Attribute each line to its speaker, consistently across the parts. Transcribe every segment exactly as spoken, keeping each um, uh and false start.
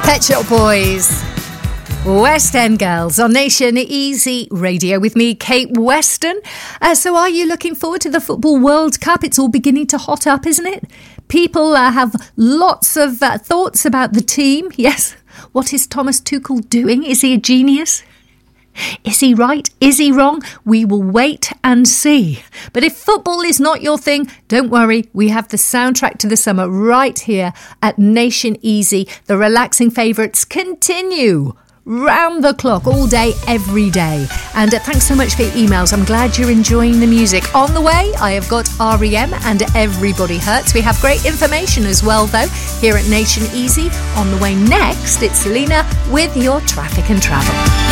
Speaker 1: Pet Shop Boys, West End Girls on Nation Easy Radio with me, Kate Weston. Uh, so are you looking forward to the Football World Cup? It's all beginning to hot up, isn't it? People uh, have lots of uh, thoughts about the team. Yes, what is Thomas Tuchel doing? Is he a genius? Is he right? Is he wrong? We will wait and see. But if football is not your thing, don't worry. We have the soundtrack to the summer right here at Nation Easy. The relaxing favourites continue round the clock, all day, every day. And uh, thanks so much for your emails. I'm glad you're enjoying the music. On the way, I have got R E M and Everybody Hurts. We have great information as well, though, here at Nation Easy. On the way next, it's Selena with your traffic and travel.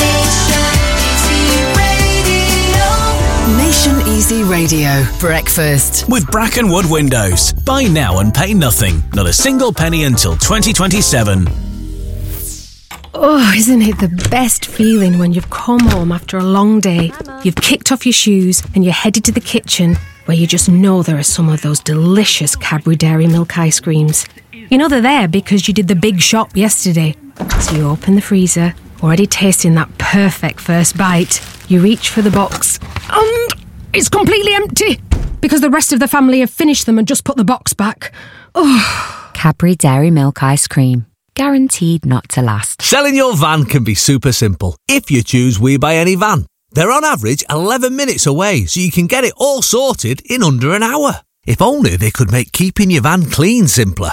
Speaker 2: Nation Easy Radio Breakfast
Speaker 3: with Brackenwood Windows. Buy now and pay nothing. Not a single penny until twenty twenty-seven.
Speaker 4: Oh, isn't it the best feeling when you've come home after a long day, you've kicked off your shoes and you're headed to the kitchen where you just know there are some of those delicious Cadbury Dairy Milk ice creams. You know they're there because you did the big shop yesterday. So you open the freezer, already tasting that perfect first bite. You reach for the box and it's completely empty because the rest of the family have finished them and just put the box back. Oh.
Speaker 5: Cadbury Dairy Milk ice cream. Guaranteed not to last.
Speaker 3: Selling your van can be super simple if you choose We Buy Any Van. They're on average eleven minutes away, so you can get it all sorted in under an hour. If only they could make keeping your van clean simpler.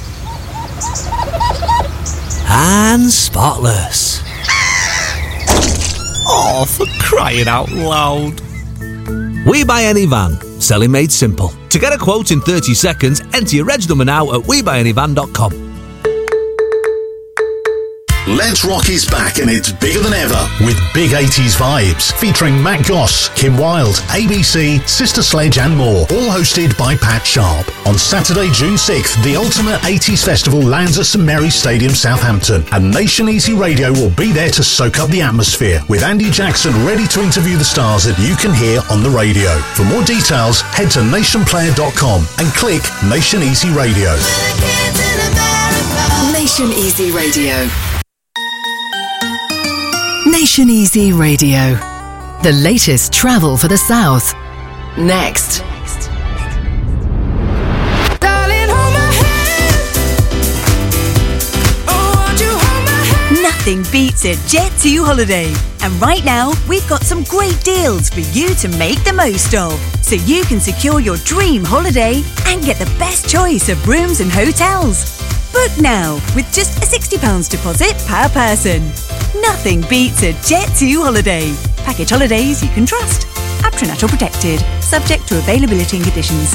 Speaker 3: And spotless. Oh, for crying out loud. We Buy Any Van. Selling made simple. To get a quote in thirty seconds, enter your reg number now at we buy any van dot com.
Speaker 6: Let's Rock is back and it's bigger than ever with big eighties vibes featuring Matt Goss, Kim Wilde, A B C, Sister Sledge and more, all hosted by Pat Sharp. On Saturday, June sixth, the Ultimate eighties Festival lands at St Mary's Stadium, Southampton, and Nation Easy Radio will be there to soak up the atmosphere with Andy Jackson ready to interview the stars that you can hear on the radio. For more details, head to nation player dot com and click Nation Easy Radio.
Speaker 2: Nation Easy Radio. Nation Easy Radio. The latest travel for the South. Next.
Speaker 7: Darling, hold my hand. Oh, won't you hold my hand?
Speaker 8: Nothing beats a Jet two holiday. And right now, we've got some great deals for you to make the most of. So you can secure your dream holiday and get the best choice of rooms and hotels. Book now with just a sixty pounds deposit per person. Nothing beats a Jet two holiday. Package holidays you can trust. Aptrinatal protected. Subject to availability and conditions.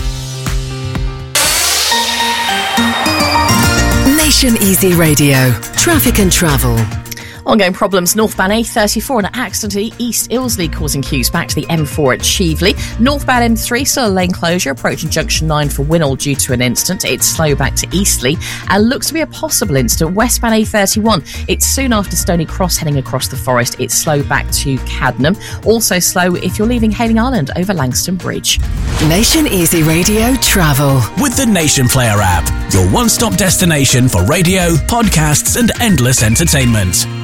Speaker 2: Nation Easy Radio. Traffic and travel.
Speaker 9: Ongoing problems northbound A thirty-four and an accident at East Ilsley causing queues back to the M four at Cheveley. Northbound M three still a lane closure approaching junction nine for Winnall due to an incident. It's slow back to Eastleigh and looks to be a possible incident westbound A thirty-one. It's soon after Stony Cross heading across the forest. It's slow back to Cadnam. Also slow if you're leaving Hayling Island over Langston Bridge.
Speaker 2: Nation Easy Radio travel
Speaker 3: with the Nation Player app, your one-stop destination for radio, podcasts and endless entertainment.